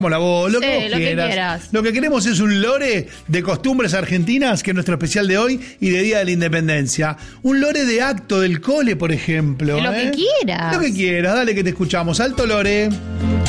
La voz, lo Sí, que vos lo que quieras. quieras. Lo que queremos es un lore de costumbres argentinas, que es nuestro especial de hoy y de Día de la Independencia. Un lore de acto del cole, por ejemplo. Lo que quieras. Lo que quieras, dale que te escuchamos. Alto lore.